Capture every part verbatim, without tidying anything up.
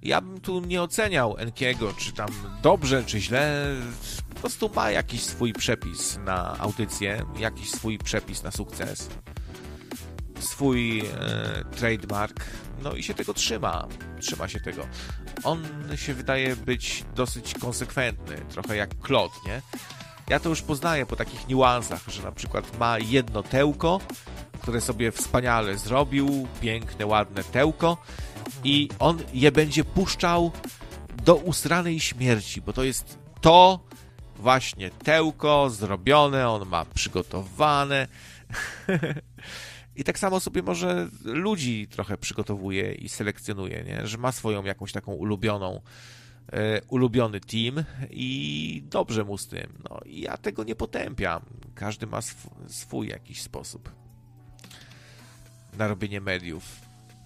Ja bym tu nie oceniał Enkiego, czy tam dobrze, czy źle. Po prostu ma jakiś swój przepis na audycję, jakiś swój przepis na sukces, swój e, trademark, no i się tego trzyma. Trzyma się tego. On się wydaje być dosyć konsekwentny, trochę jak Claude, nie? Ja to już poznaję po takich niuansach, że na przykład ma jedno tełko, które sobie wspaniale zrobił, piękne, ładne tełko, i on je będzie puszczał do usranej śmierci, bo to jest to właśnie tełko zrobione, on ma przygotowane. I tak samo sobie może ludzi trochę przygotowuje i selekcjonuje, nie? Że ma swoją jakąś taką ulubioną, e, ulubiony team i dobrze mu z tym. No i ja tego nie potępiam. Każdy ma sw- swój jakiś sposób na robienie mediów.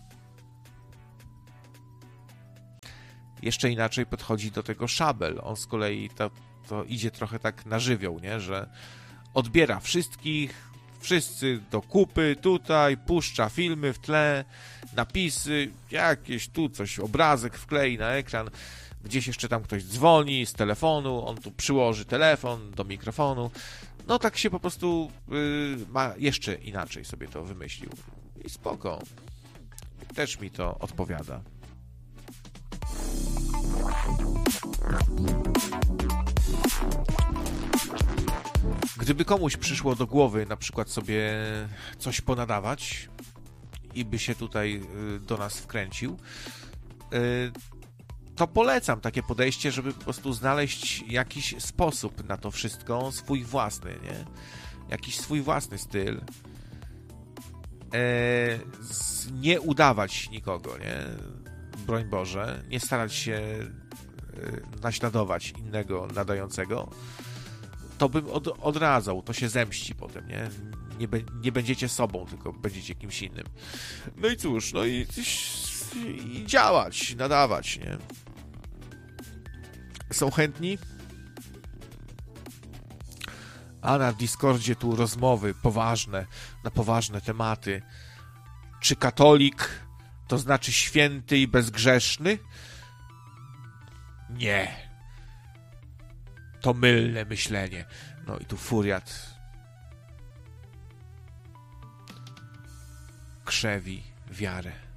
Jeszcze inaczej podchodzi do tego Szabel. On z kolei to, to idzie trochę tak na żywioł, nie? Że odbiera wszystkich, wszyscy do kupy, tutaj, puszcza filmy w tle, napisy, jakieś tu coś, obrazek wklei na ekran, gdzieś jeszcze tam ktoś dzwoni z telefonu, on tu przyłoży telefon do mikrofonu. No tak się po prostu yy, ma jeszcze inaczej sobie to wymyślił. I spoko. Też mi to odpowiada. Gdyby komuś przyszło do głowy na przykład sobie coś ponadawać i by się tutaj do nas wkręcił, to polecam takie podejście, żeby po prostu znaleźć jakiś sposób na to wszystko, swój własny, nie? Jakiś swój własny styl. Nie udawać nikogo, nie? Broń Boże, nie starać się naśladować innego nadającego, to bym od, odradzał, to się zemści potem, nie? Nie, be, nie będziecie sobą, tylko będziecie kimś innym. No i cóż, no i, i działać, nadawać, nie? Są chętni? A na Discordzie tu rozmowy poważne, na poważne tematy. Czy katolik to znaczy święty i bezgrzeszny? Nie. To mylne myślenie. No i tu furiat krzewi wiarę.